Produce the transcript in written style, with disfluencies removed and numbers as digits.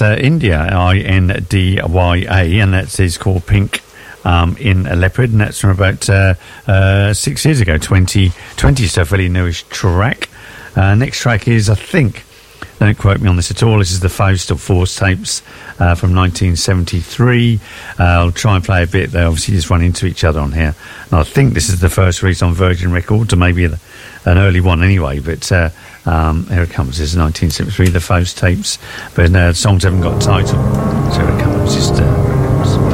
India, Indya, and that is called Pink in a Leopard, and that's from about 6 years ago, 2020, so a fairly newish track. Next track is, I think, don't quote me on this at all, this is the Faust of Force tapes from 1973. I'll try and play a bit. They obviously just run into each other on here, and I think this is the first release on Virgin Records, or maybe an early one anyway, but here it comes. This is 1973, the Faust tapes, but songs haven't got a title, so here it comes. Just